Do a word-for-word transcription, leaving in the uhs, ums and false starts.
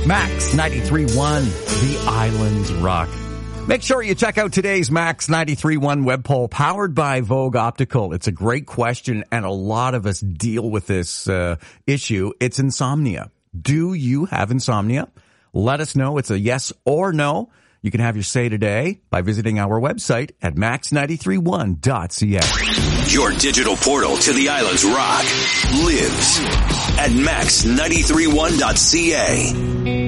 Max ninety-three point one, The Islands Rock. Make sure you check out today's Max ninety-three point one web poll powered by Vogue Optical. It's a great question, and a lot of us deal with this uh, issue. It's insomnia. Do you have insomnia? Let us know. It's a yes or no. You can have your say today by visiting our website at max nine three one dot c a. Your digital portal to the Islands Rock lives at max nine three one dot c a.